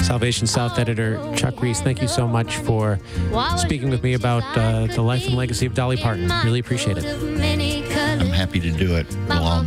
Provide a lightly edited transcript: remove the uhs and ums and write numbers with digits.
Salvation South editor Chuck Reese, thank you so much for speaking with me about the life and legacy of Dolly Parton. Really appreciate it. I'm happy to do it along